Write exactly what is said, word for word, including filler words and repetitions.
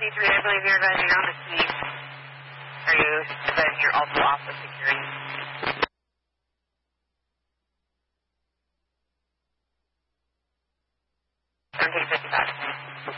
three, I believe you're advising on the key. Are you advising you're also off with security? seventeen fifty-five.